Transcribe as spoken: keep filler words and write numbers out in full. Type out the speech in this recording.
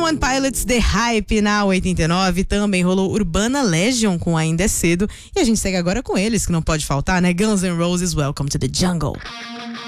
One Pilots, The Hype na oitenta e nove. Também rolou Urbana Legion com Ainda é Cedo. E a gente segue agora com eles, que não pode faltar, né? Guns N' Roses, Welcome to the Jungle.